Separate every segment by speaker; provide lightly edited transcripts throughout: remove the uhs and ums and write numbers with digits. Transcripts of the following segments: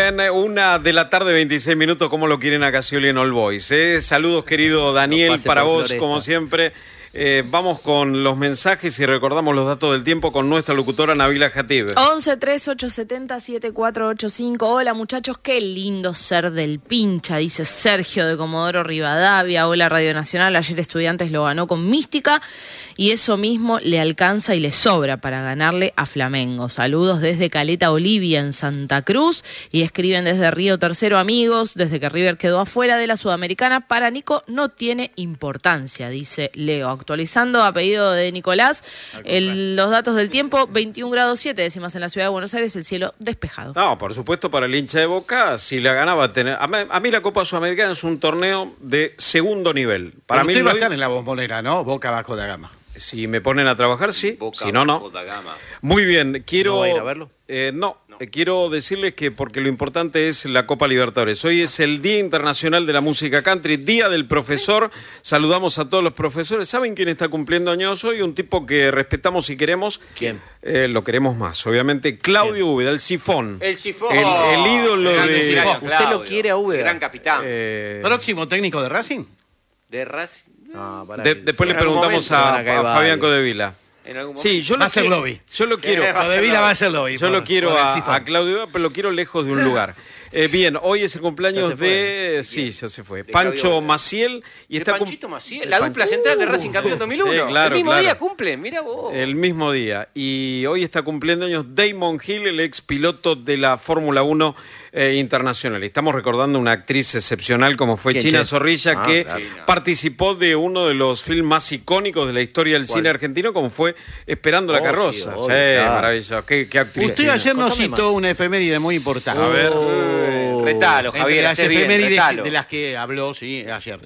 Speaker 1: bien, 1:26 PM, ¿cómo lo quieren acá Scioli en All Boys? Saludos, querido Daniel, para vos, Floresta, como siempre. Vamos con los mensajes y recordamos los datos del tiempo con nuestra locutora Nabila Jatib.
Speaker 2: 11 3870 7485. Hola muchachos, qué lindo ser del Pincha, dice Sergio de Comodoro Rivadavia. Hola Radio Nacional, ayer Estudiantes lo ganó con mística y eso mismo le alcanza y le sobra para ganarle a Flamengo. Saludos desde Caleta Olivia en Santa Cruz y escriben desde Río Tercero, amigos, desde que River quedó afuera de la Sudamericana, para Nico no tiene importancia, dice Leo. Actualizando a pedido de Nicolás, los datos del tiempo, 21 grados 7 décimas en la ciudad de Buenos Aires, el cielo despejado.
Speaker 1: No, por supuesto, para el hincha de Boca, si la ganaba, a mí la Copa Sudamericana es un torneo de segundo nivel.
Speaker 3: Para mí usted va a estar en la Bombonera, ¿no? Boca Vasco da Gama.
Speaker 1: Si me ponen a trabajar, sí.
Speaker 4: Boca,
Speaker 1: si no, no. Muy bien, quiero...
Speaker 4: ¿No va a ir a verlo?
Speaker 1: No. Quiero decirles que porque lo importante es la Copa Libertadores. Hoy es el Día Internacional de la Música Country, Día del Profesor. Saludamos a todos los profesores. ¿Saben quién está cumpliendo años hoy? Un tipo que respetamos y queremos.
Speaker 4: ¿Quién?
Speaker 1: Lo queremos más, obviamente. Claudio Úbeda, el Sifón.
Speaker 4: El Sifón.
Speaker 1: El ídolo de...
Speaker 4: ¿Usted lo quiere a Úbeda?
Speaker 5: Gran capitán.
Speaker 3: ¿Próximo técnico de Racing?
Speaker 4: ¿De Racing?
Speaker 1: No, después le preguntamos a Fabián Codevila. Sí, yo
Speaker 3: va a ser lobby.
Speaker 1: Yo lo quiero.
Speaker 3: Codevila va a ser lobby.
Speaker 1: Yo lo quiero a Claudio, pero lo quiero lejos de un lugar. Bien, hoy es el cumpleaños de... Sí, ya se fue. Pancho Maciel.
Speaker 5: Y está Panchito Maciel, la dupla central de Racing campeón 2001.
Speaker 1: Claro,
Speaker 5: el mismo día cumple, mira vos.
Speaker 1: El mismo día. Y hoy está cumpliendo años Damon Hill, el ex piloto de la Fórmula 1 internacional. Y estamos recordando una actriz excepcional como fue China Zorrilla, que participó de uno de los filmes más icónicos de la historia del cine argentino, como fue Esperando la carroza. Sí, maravilloso. ¿Qué actriz?
Speaker 3: Usted ayer nos citó una efeméride muy importante.
Speaker 1: A ver.
Speaker 5: Retalo, Javier.
Speaker 3: Las efemérides de las que habló, sí, ayer.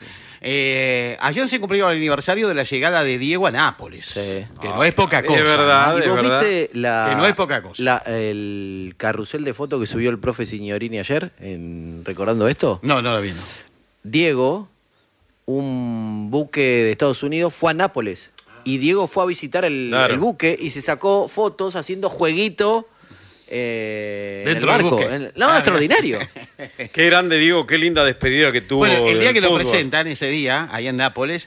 Speaker 3: Ayer se cumplió el aniversario de la llegada de Diego a Nápoles, que no es poca cosa.
Speaker 1: Es verdad,
Speaker 4: ¿no? ¿Y vos viste
Speaker 3: que no es poca cosa.
Speaker 4: El carrusel de fotos que subió el profe Signorini ayer, recordando esto?
Speaker 3: No lo vi, no.
Speaker 4: Diego, un buque de Estados Unidos, fue a Nápoles. Y Diego fue a visitar el buque y se sacó fotos haciendo jueguito dentro del barco. Extraordinario.
Speaker 1: Qué grande, Diego, qué linda despedida que tuvo.
Speaker 3: Bueno, el día que
Speaker 1: fútbol.
Speaker 3: lo presentan, ese día, ahí en Nápoles,